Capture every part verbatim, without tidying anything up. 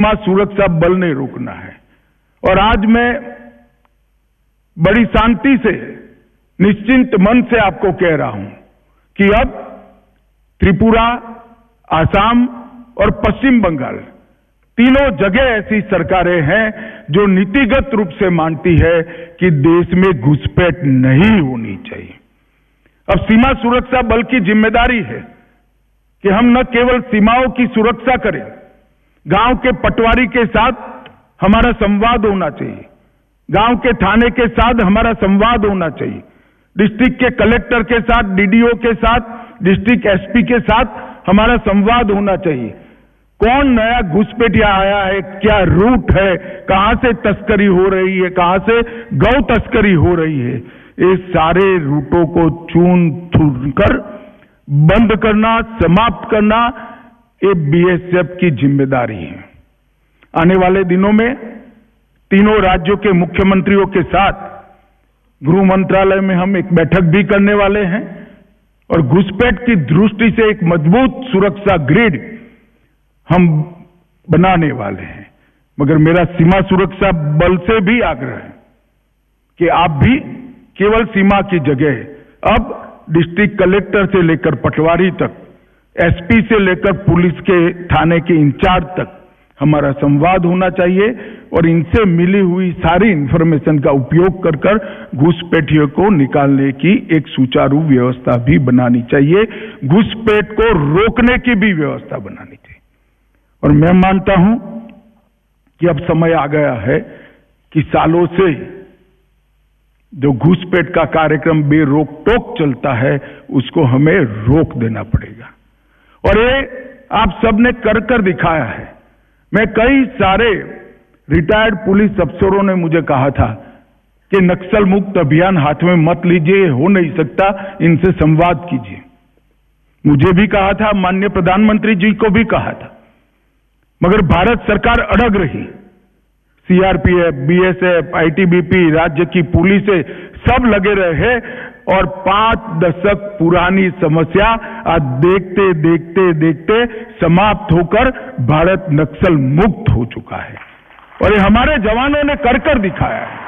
सीमा सुरक्षा बल ने रोकना है। और आज मैं बड़ी शांति से, निश्चिंत मन से आपको कह रहा हूं कि अब त्रिपुरा, आसाम और पश्चिम बंगाल तीनों जगह ऐसी सरकारें हैं जो नीतिगत रूप से मानती है कि देश में घुसपैठ नहीं होनी चाहिए। अब सीमा सुरक्षा बल की जिम्मेदारी है कि हम न केवल सीमाओं की सुरक्षा करें, गांव के पटवारी के साथ हमारा संवाद होना चाहिए, गांव के थाने के साथ हमारा संवाद होना चाहिए, डिस्ट्रिक्ट के कलेक्टर के साथ, डीडीओ के साथ, डिस्ट्रिक्ट एसपी के साथ हमारा संवाद होना चाहिए। कौन नया घुसपैठिया आया है, क्या रूट है, कहां से तस्करी हो रही है, कहां से गौ तस्करी हो रही है, ये सारे रूटों को चून चून कर बंद करना, समाप्त करना, ये बीएसएफ की जिम्मेदारी है। आने वाले दिनों में तीनों राज्यों के मुख्यमंत्रियों के साथ गृह मंत्रालय में हम एक बैठक भी करने वाले हैं और घुसपैठ की दृष्टि से एक मजबूत सुरक्षा ग्रिड हम बनाने वाले हैं। मगर मेरा सीमा सुरक्षा बल से भी आग्रह है कि आप भी केवल सीमा की जगह अब डिस्ट्रिक्ट कलेक्टर से लेकर पटवारी तक, एसपी से लेकर पुलिस के थाने के इंचार्ज तक हमारा संवाद होना चाहिए और इनसे मिली हुई सारी इंफॉर्मेशन का उपयोग कर कर घुसपैठियों को निकालने की एक सुचारू व्यवस्था भी बनानी चाहिए, घुसपैठ को रोकने की भी व्यवस्था बनानी चाहिए। और मैं मानता हूं कि अब समय आ गया है कि सालों से जो घुसपैठ का कार्यक्रम बेरोक टोक चलता है उसको हमें रोक देना पड़ेगा। और ये आप सबने कर कर दिखाया है। मैं कई सारे रिटायर्ड पुलिस अफसरों ने मुझे कहा था कि नक्सल मुक्त अभियान हाथ में मत लीजिए, हो नहीं सकता, इनसे संवाद कीजिए। मुझे भी कहा था, माननीय प्रधानमंत्री जी को भी कहा था, मगर भारत सरकार अड़ग रही। सीआरपीएफ, बीएसएफ, आईटीबीपी, राज्य की पुलिसें सब लगे रहे और पांच दशक पुरानी समस्या आज देखते देखते देखते समाप्त होकर भारत नक्सल मुक्त हो चुका है। और ये हमारे जवानों ने कर कर दिखाया है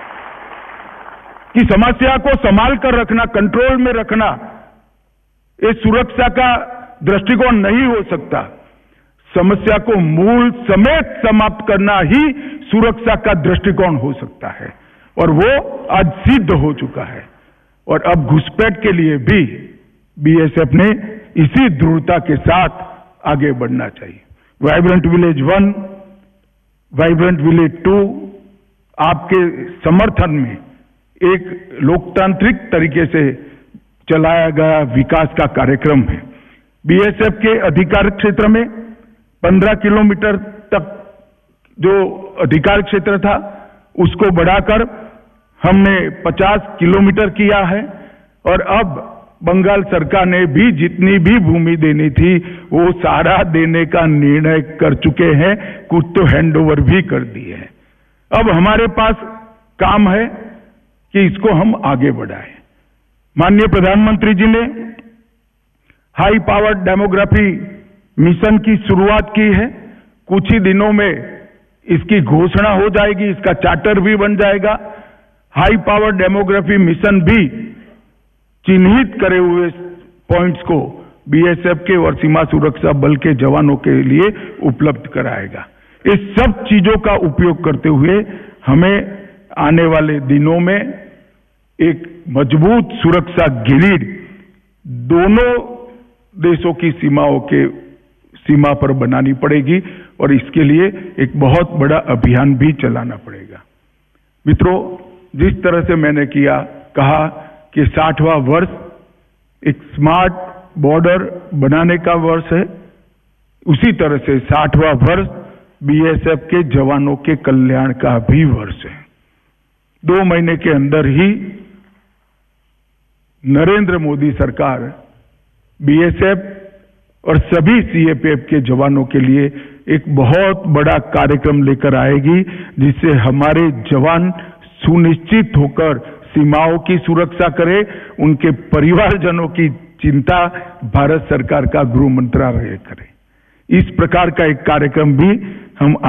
कि समस्या को संभाल कर रखना, कंट्रोल में रखना, ये सुरक्षा का दृष्टिकोण नहीं हो सकता। समस्या को मूल समेत समाप्त करना ही सुरक्षा का दृष्टिकोण हो सकता है और वो आज सिद्ध हो चुका है। और अब घुसपैठ के लिए भी बीएसएफ ने इसी दृढ़ता के साथ आगे बढ़ना चाहिए। Vibrant village one, vibrant village to आपके समर्थन में एक लोकतांत्रिक तरीके से चलाया गया विकास का कार्यक्रम है। बीएसएफ के अधिकार क्षेत्र में पंद्रह किलोमीटर तक जो अधिकार क्षेत्र था उसको बढ़ाकर हमने पचास किलोमीटर किया है और अब बंगाल सरकार ने भी जितनी भी भूमि देनी थी वो सारा देने का निर्णय कर चुके हैं, कुछ तो हैंडओवर भी कर दिए हैं। अब हमारे पास काम है कि इसको हम आगे बढ़ाएं। माननीय प्रधानमंत्री जी ने हाई पावर डेमोग्राफी मिशन की शुरुआत की है। कुछ ही दिनों में इसकी घोषणा हो जाएगी, इसका चार्टर भी बन जाएगा। हाई पावर डेमोग्राफी मिशन भी चिन्हित करे हुए पॉइंट्स को बीएसएफ के और सीमा सुरक्षा बल के जवानों के लिए उपलब्ध कराएगा। इस सब चीजों का उपयोग करते हुए हमें आने वाले दिनों में एक मजबूत सुरक्षा ग्रिड दोनों देशों की सीमाओं के सीमा पर बनानी पड़ेगी और इसके लिए एक बहुत बड़ा अभियान भी चलाना पड़ेगा। मित्रों, जिस तरह से मैंने किया कहा कि साठवां वर्ष एक स्मार्ट बॉर्डर बनाने का वर्ष है, उसी तरह से साठवां वर्ष बीएसएफ के जवानों के कल्याण का भी वर्ष है। दो महीने के अंदर ही नरेंद्र मोदी सरकार बीएसएफ और सभी सीएपीएफ के जवानों के लिए एक बहुत बड़ा कार्यक्रम लेकर आएगी, जिससे हमारे जवान सुनिश्चित होकर सीमाओं की सुरक्षा करें, उनके परिवारजनों की चिंता भारत सरकार का गृह मंत्रालय करे। इस प्रकार का एक कार्यक्रम भी हम